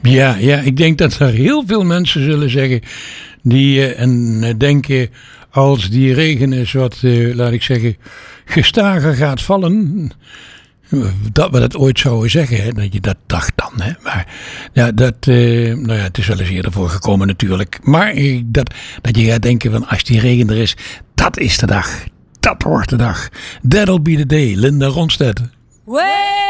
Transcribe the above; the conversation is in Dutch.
Ja, ik denk dat er heel veel mensen zullen zeggen die denken als die regen eens wat, laat ik zeggen, gestager gaat vallen. Dat we dat ooit zouden zeggen, hè? Dat je dat dacht dan. Hè? Maar ja, het is wel eens eerder voorgekomen natuurlijk. Maar dat je gaat denken van als die regen er is, dat is de dag. Dat wordt de dag. That'll be the day. Linda Ronstedt.